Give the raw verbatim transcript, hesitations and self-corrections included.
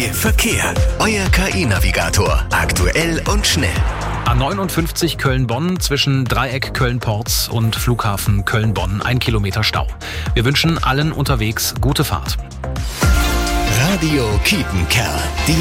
Verkehr. Euer K I-Navigator. Aktuell und schnell. A neunundfünfzig Köln-Bonn zwischen Dreieck Köln-Porz und Flughafen Köln-Bonn. Ein Kilometer Stau. Wir wünschen allen unterwegs gute Fahrt. Radio Kiepenkerl. Die